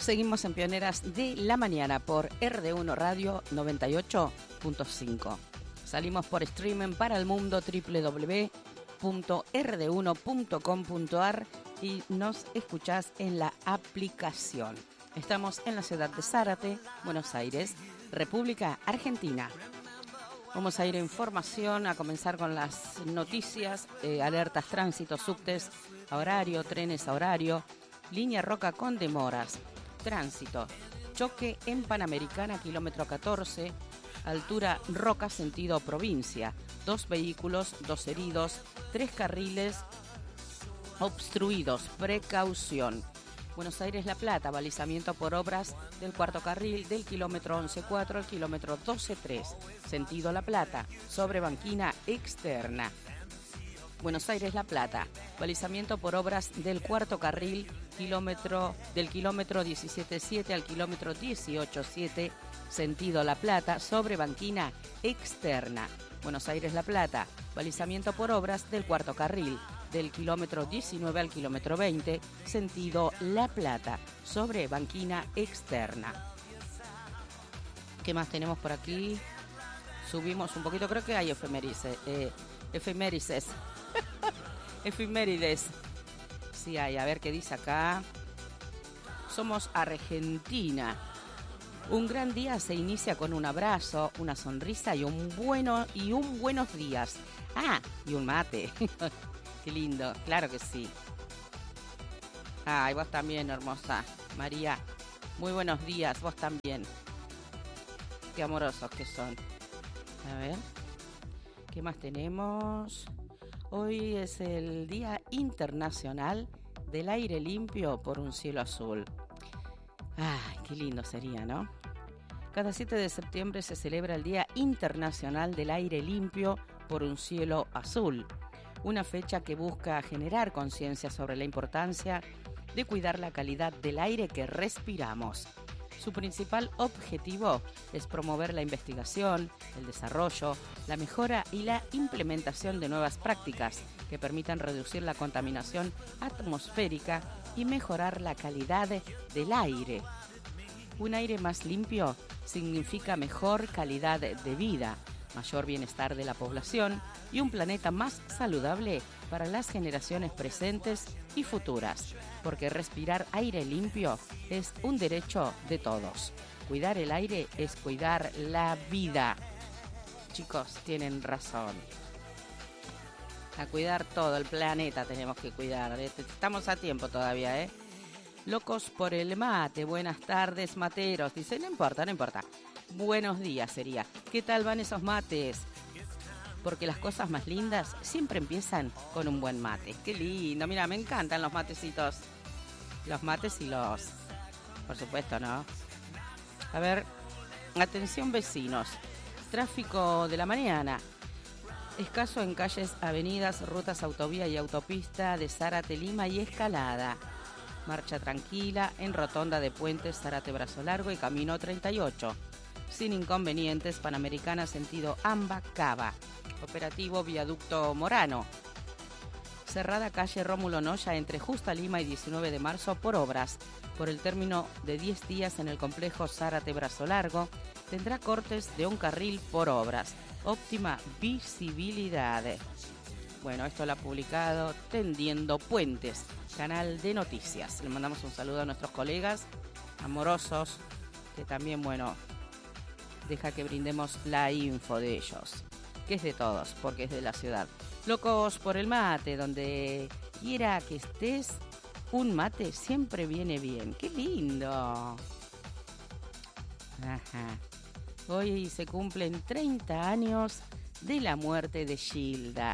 Seguimos en Pioneras de la Mañana por RD1 Radio 98.5. Salimos por streaming para el mundo www.rd1.com.ar y nos escuchás en la aplicación. Estamos en la ciudad de Zárate, Buenos Aires, República Argentina. Vamos a ir a información, a comenzar con las noticias, alertas, tránsito, subtes a horario, trenes a horario, línea Roca con demoras, tránsito, choque en Panamericana, kilómetro 14, altura Roca, sentido provincia, 2 vehículos, 2 heridos, 3 carriles obstruidos, precaución. Buenos Aires-La Plata, balizamiento por obras del cuarto carril del kilómetro 11.4 al kilómetro 12.3, sentido La Plata, sobre banquina externa. Buenos Aires-La Plata, balizamiento por obras del cuarto carril del kilómetro 17.7 al kilómetro 18.7, sentido La Plata, sobre banquina externa. Buenos Aires-La Plata, balizamiento por obras del cuarto carril del kilómetro 19 al kilómetro 20, sentido La Plata, sobre banquina externa. ¿Qué más tenemos por aquí? Subimos un poquito, creo que hay efemérides. Efemérides. Sí hay, a ver qué dice acá. Somos Argentina. Un gran día se inicia con un abrazo, una sonrisa y un buenos días. Ah, y un mate. Qué lindo, claro que sí. Ay, vos también, hermosa María. Muy buenos días, vos también. Qué amorosos que son. A ver, ¿qué más tenemos? Hoy es el Día Internacional del Aire Limpio por un Cielo Azul. Ay, qué lindo sería, ¿no? Cada 7 de septiembre se celebra el Día Internacional del Aire Limpio por un Cielo Azul. Una fecha que busca generar conciencia sobre la importancia de cuidar la calidad del aire que respiramos. Su principal objetivo es promover la investigación, el desarrollo, la mejora y la implementación de nuevas prácticas que permitan reducir la contaminación atmosférica y mejorar la calidad del aire. Un aire más limpio significa mejor calidad de vida, mayor bienestar de la población y un planeta más saludable para las generaciones presentes y futuras, porque respirar aire limpio es un derecho de todos. Cuidar el aire es cuidar la vida. Chicos, tienen razón. A cuidar todo el planeta tenemos que cuidar. Estamos a tiempo todavía, ¿eh? Locos por el mate. Buenas tardes, materos. Dice, no importa. Buenos días sería. ¿Qué tal van esos mates? Porque las cosas más lindas siempre empiezan con un buen mate. Qué lindo, mira, me encantan los matecitos. Los mates y los... Por supuesto, ¿no? A ver, atención vecinos. Tráfico de la mañana. Escaso en calles, avenidas, rutas, autovía y autopista de Zárate, Lima y Escalada. Marcha tranquila en Rotonda de Puentes, Zárate, Brazo Largo y Camino 38. Sin inconvenientes, Panamericana sentido Amba, Cava. Operativo Viaducto Morano. Cerrada calle Rómulo Noya entre Justa Lima y 19 de marzo por obras. Por el término de 10 días en el complejo Zárate Brazo Largo, tendrá cortes de un carril por obras. Óptima visibilidad. Bueno, esto lo ha publicado Tendiendo Puentes, canal de noticias. Le mandamos un saludo a nuestros colegas amorosos, que también, bueno, deja que brindemos la info de ellos, que es de todos, porque es de la ciudad. Locos por el mate, donde quiera que estés, un mate siempre viene bien. ¡Qué lindo! Ajá. Hoy se cumplen 30 años de la muerte de Gilda.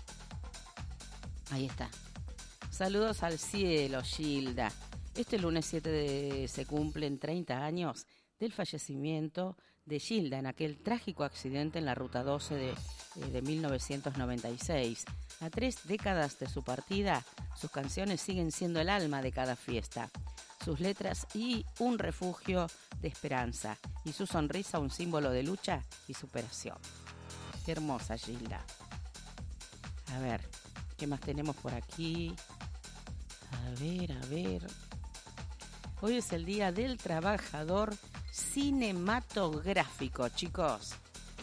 Ahí está. Saludos al cielo, Gilda. Este lunes 7 se cumplen 30 años del fallecimiento de Gilda en aquel trágico accidente en la Ruta 12 de 1996. A 3 décadas de su partida, sus canciones siguen siendo el alma de cada fiesta. Sus letras y un refugio de esperanza. Y su sonrisa un símbolo de lucha y superación. Qué hermosa Gilda. A ver, ¿qué más tenemos por aquí? A ver. Hoy es el Día del Trabajador Cinematográfico, chicos.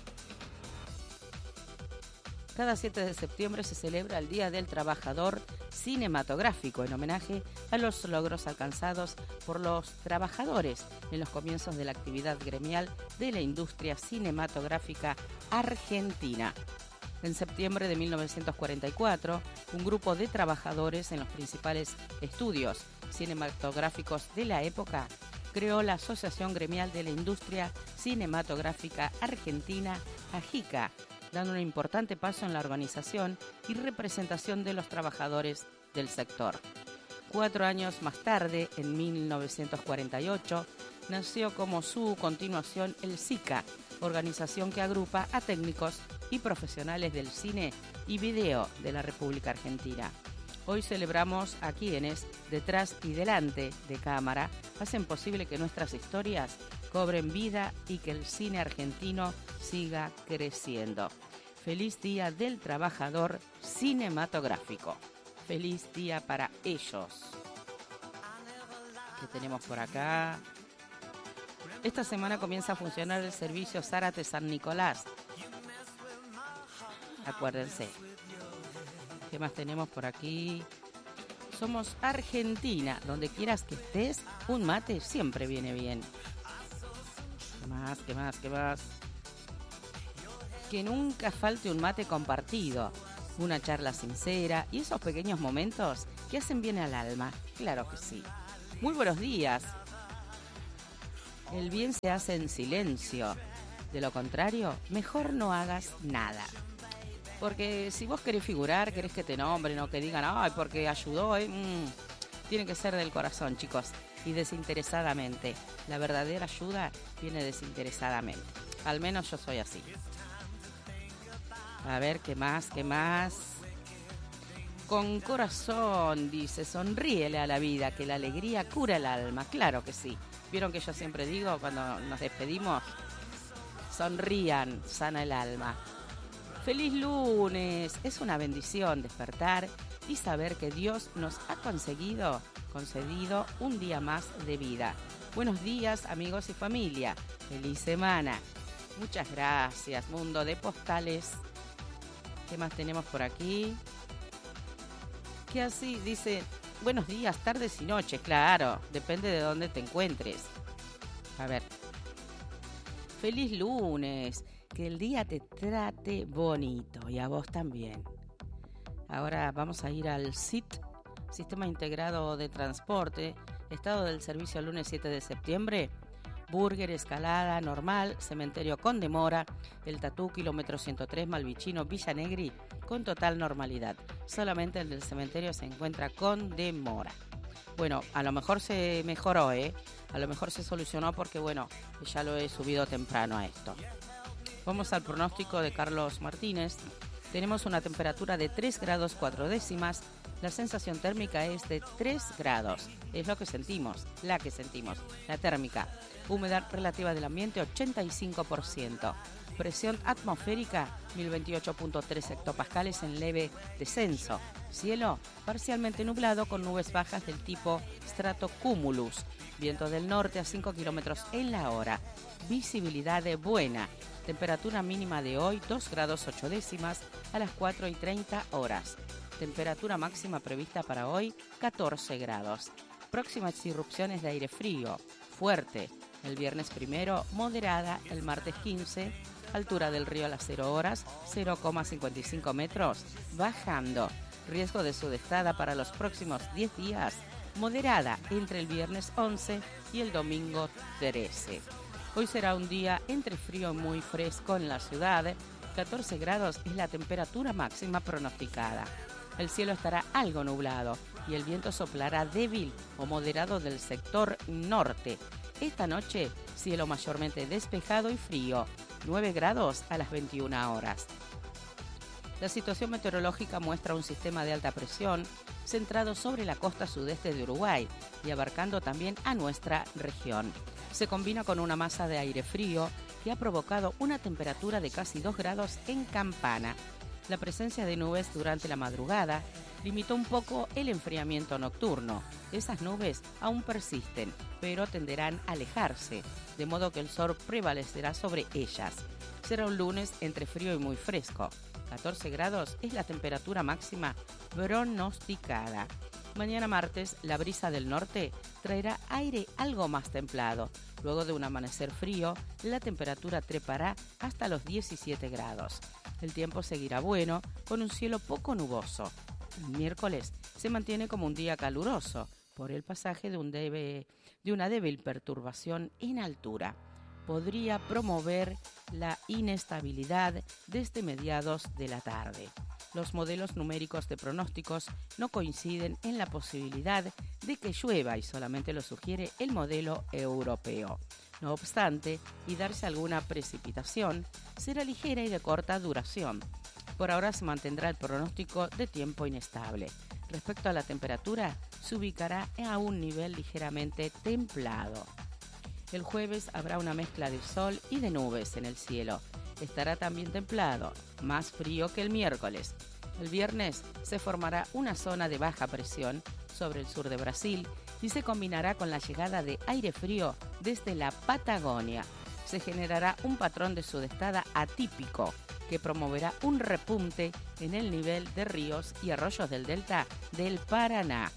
Cada 7 de septiembre se celebra el Día del Trabajador Cinematográfico en homenaje a los logros alcanzados por los trabajadores en los comienzos de la actividad gremial de la industria cinematográfica argentina. En septiembre de 1944, un grupo de trabajadores en los principales estudios cinematográficos de la época creó la Asociación Gremial de la Industria Cinematográfica Argentina, AGICA, dando un importante paso en la organización y representación de los trabajadores del sector. 4 años más tarde, en 1948, nació como su continuación el SICA, organización que agrupa a técnicos y profesionales del cine y video de la República Argentina. Hoy celebramos a quienes, detrás y delante de cámara, hacen posible que nuestras historias cobren vida y que el cine argentino siga creciendo. Feliz Día del Trabajador Cinematográfico. Feliz día para ellos. ¿Qué tenemos por acá? Esta semana comienza a funcionar el servicio Zárate San Nicolás. Acuérdense. ¿Qué más tenemos por aquí? Somos Argentina. Donde quieras que estés, un mate siempre viene bien. ¿Qué más? Que nunca falte un mate compartido, una charla sincera y esos pequeños momentos que hacen bien al alma. Claro que sí. Muy buenos días. El bien se hace en silencio. De lo contrario, mejor no hagas nada. Porque si vos querés figurar, querés que te nombren o que digan, ay, porque ayudó, tiene que ser del corazón, chicos, y desinteresadamente. La verdadera ayuda viene desinteresadamente. Al menos yo soy así. A ver, ¿qué más? Con corazón, dice, sonríele a la vida, que la alegría cura el alma. Claro que sí. ¿Vieron que yo siempre digo cuando nos despedimos? Sonrían, sana el alma. ¡Feliz lunes! Es una bendición despertar y saber que Dios nos ha concedido un día más de vida. Buenos días, amigos y familia. ¡Feliz semana! Muchas gracias, mundo de postales. ¿Qué más tenemos por aquí? ¿Qué así? Dice, buenos días, tardes y noches. Claro, depende de dónde te encuentres. A ver. ¡Feliz lunes! Que el día te trate bonito y a vos también. Ahora vamos a ir al SIT, Sistema Integrado de Transporte, estado del servicio el lunes 7 de septiembre. Burger, Escalada, Normal, Cementerio con demora, El Tatú, kilómetro 103, Malvicino, Villa Negri, con total normalidad. Solamente el del cementerio se encuentra con demora. Bueno, a lo mejor se mejoró, a lo mejor se solucionó porque, bueno, ya lo he subido temprano a esto. Vamos al pronóstico de Carlos Martínez. Tenemos una temperatura de 3 grados 4 décimas. La sensación térmica es de 3 grados. Es lo que sentimos, la térmica. Humedad relativa del ambiente 85%. Presión atmosférica 1028.3 hectopascales en leve descenso. Cielo parcialmente nublado con nubes bajas del tipo stratocumulus. Viento del norte a 5 kilómetros en la hora. Visibilidad buena. Temperatura mínima de hoy 2 grados 8 décimas a las 4:30 horas. Temperatura máxima prevista para hoy 14 grados. Próximas irrupciones de aire frío, fuerte. El viernes 1, moderada. El martes 15, altura del río a las 0 horas, 0,55 metros, bajando. Riesgo de sudestada para los próximos 10 días, moderada entre el viernes 11 y el domingo 13. Hoy será un día entre frío y muy fresco en la ciudad. 14 grados es la temperatura máxima pronosticada. El cielo estará algo nublado y el viento soplará débil o moderado del sector norte. Esta noche, cielo mayormente despejado y frío, 9 grados a las 21 horas. La situación meteorológica muestra un sistema de alta presión centrado sobre la costa sudeste de Uruguay y abarcando también a nuestra región. Se combina con una masa de aire frío que ha provocado una temperatura de casi 2 grados en Campana. La presencia de nubes durante la madrugada limitó un poco el enfriamiento nocturno. Esas nubes aún persisten, pero tenderán a alejarse, de modo que el sol prevalecerá sobre ellas. Será un lunes entre frío y muy fresco. 14 grados es la temperatura máxima pronosticada. Mañana martes, la brisa del norte traerá aire algo más templado. Luego de un amanecer frío, la temperatura trepará hasta los 17 grados. El tiempo seguirá bueno, con un cielo poco nuboso. El miércoles se mantiene como un día caluroso, por el pasaje de una débil perturbación en altura. Podría promover la inestabilidad desde mediados de la tarde. Los modelos numéricos de pronósticos no coinciden en la posibilidad de que llueva y solamente lo sugiere el modelo europeo. No obstante, y darse alguna precipitación, será ligera y de corta duración. Por ahora se mantendrá el pronóstico de tiempo inestable. Respecto a la temperatura, se ubicará a un nivel ligeramente templado. El jueves habrá una mezcla de sol y de nubes en el cielo. Estará también templado, más frío que el miércoles. El viernes se formará una zona de baja presión sobre el sur de Brasil y se combinará con la llegada de aire frío desde la Patagonia. Se generará un patrón de sudestada atípico que promoverá un repunte en el nivel de ríos y arroyos del delta del Paraná.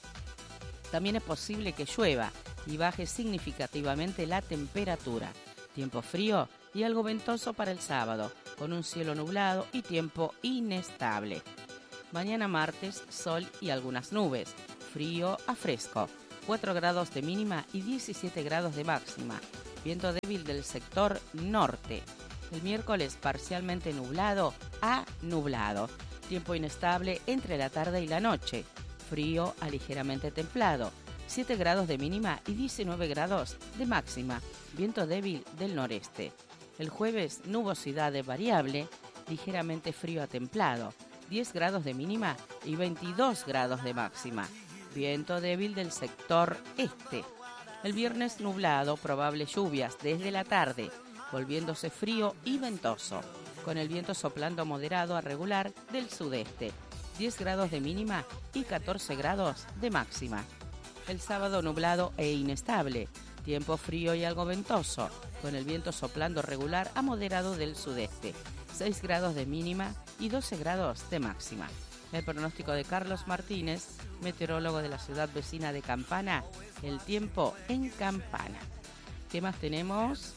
También es posible que llueva y baje significativamente la temperatura. Tiempo frío y algo ventoso para el sábado, con un cielo nublado y tiempo inestable. Mañana martes, sol y algunas nubes, frío a fresco, 4 grados de mínima y 17 grados de máxima, viento débil del sector norte. El miércoles parcialmente nublado a nublado, tiempo inestable entre la tarde y la noche, frío a ligeramente templado, 7 grados de mínima y 19 grados de máxima, viento débil del noreste. El jueves, nubosidad variable, ligeramente frío a templado, 10 grados de mínima y 22 grados de máxima, viento débil del sector este. El viernes nublado, probables lluvias desde la tarde, volviéndose frío y ventoso, con el viento soplando moderado a regular del sudeste, 10 grados de mínima y 14 grados de máxima. El sábado nublado e inestable, tiempo frío y algo ventoso, con el viento soplando regular a moderado del sudeste, 6 grados de mínima y 12 grados de máxima. El pronóstico de Carlos Martínez, meteorólogo de la ciudad vecina de Campana, el tiempo en Campana. ¿Qué más tenemos?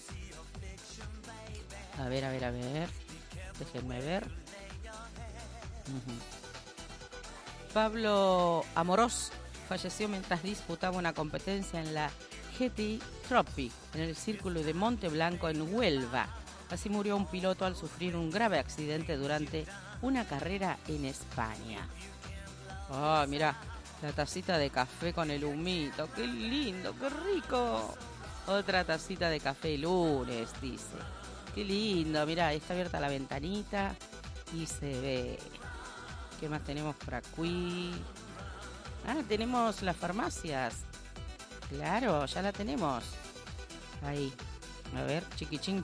A ver. Déjenme ver. Pablo Amorós falleció mientras disputaba una competencia en la GTI Trophy en el Círculo de Monte Blanco en Huelva. Así murió un piloto al sufrir un grave accidente durante una carrera en España. ¡Oh, mira! La tacita de café con el humito. ¡Qué lindo! ¡Qué rico! Otra tacita de café lunes, dice. ¡Qué lindo! Mira, está abierta la ventanita y se ve. ¿Qué más tenemos por aquí? Ah, tenemos las farmacias. Claro, ya la tenemos. Ahí. A ver, chiquichín.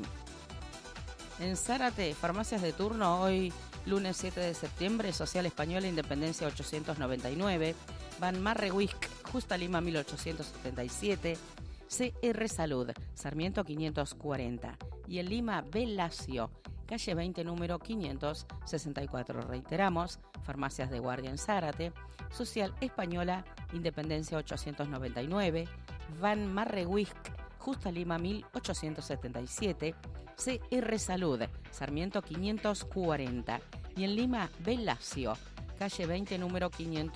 En Zárate, farmacias de turno hoy, lunes 7 de septiembre, Social Española Independencia 899, Van Marrewisk, Justa Lima 1877, CR Salud, Sarmiento 540 y en Lima, Belacio, calle 20, número 564. Reiteramos, farmacias de guardia en Zárate, Social Española Independencia 899, Van Marrewisk, Justa Lima 1877, CR Salud, Sarmiento 540 y en Lima, Belacio, calle 20, número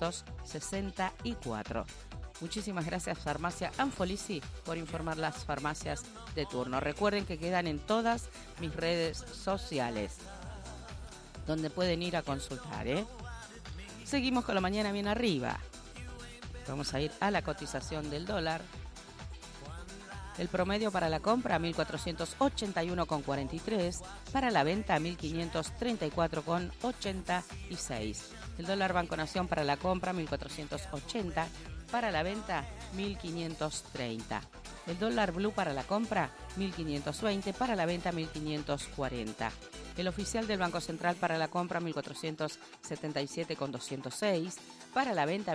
564. Muchísimas gracias Farmacia Anfolisi por informar las farmacias de turno. Recuerden que quedan en todas mis redes sociales, donde pueden ir a consultar, Seguimos con la mañana bien arriba. Vamos a ir a la cotización del dólar. El promedio para la compra 1.481,43, para la venta 1.534,86. El dólar Banco Nación para la compra 1.480, para la venta 1.530. El dólar blue para la compra 1.520, para la venta 1.540. El oficial del Banco Central para la compra 1477,206, para la venta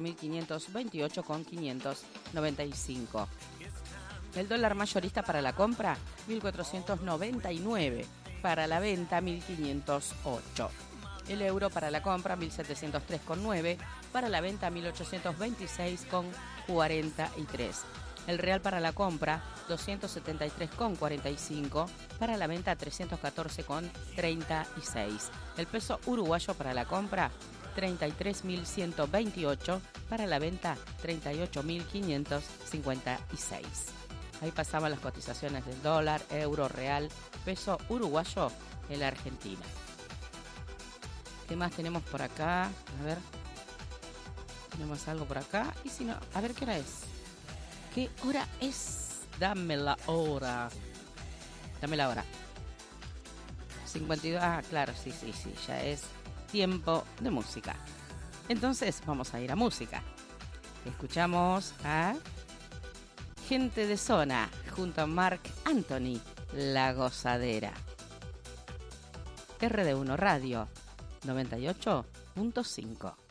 1528,595. El dólar mayorista para la compra 1499, para la venta 1508. El euro para la compra 1703,9, para la venta 1826,43. El real para la compra 273,45, para la venta 314,36. El peso uruguayo para la compra 33.128, para la venta 38.556. Ahí pasaban las cotizaciones del dólar, euro, real, peso uruguayo en la Argentina. ¿Qué más tenemos por acá? A ver. Tenemos algo por acá. Y si no, a ver qué hora es. ¿Qué hora es? Dame la hora. Dame la hora. 52. Ah, claro, sí. Ya es tiempo de música. Entonces vamos a ir a música. Escuchamos a Gente de Zona junto a Marc Anthony, La Gozadera. RD1 Radio 98.5.